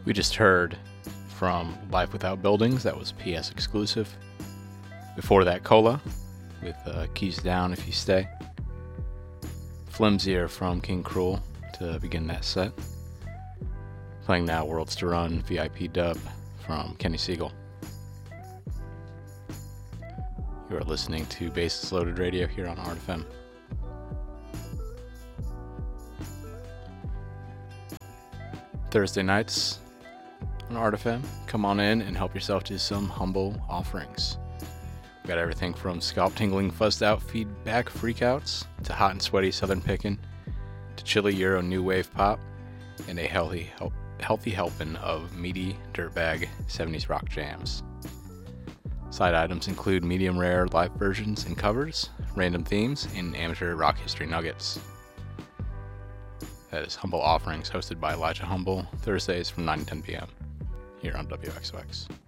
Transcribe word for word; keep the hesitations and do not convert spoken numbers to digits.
We just heard from Life Without Buildings, that was P S exclusive. Before that, Cola with uh, Keys Down If You Stay. Flimsier from King Cruel to begin that set. Playing now Worlds to Run V I P dub from Kenny Siegel. You are listening to Basis Loaded Radio here on Art F M. Thursday nights on Art F M. Come on in and help yourself to some humble offerings. We've got everything from scalp tingling fuzzed out feedback freakouts to hot and sweaty southern pickin' to chilly Euro new wave pop and a healthy help, healthy helping of meaty dirtbag seventies rock jams. Side items include medium rare live versions and covers, random themes, and amateur rock history nuggets. That is Humble Offerings, hosted by Elijah Humble, Thursdays from nine to ten p.m. here on W X O X.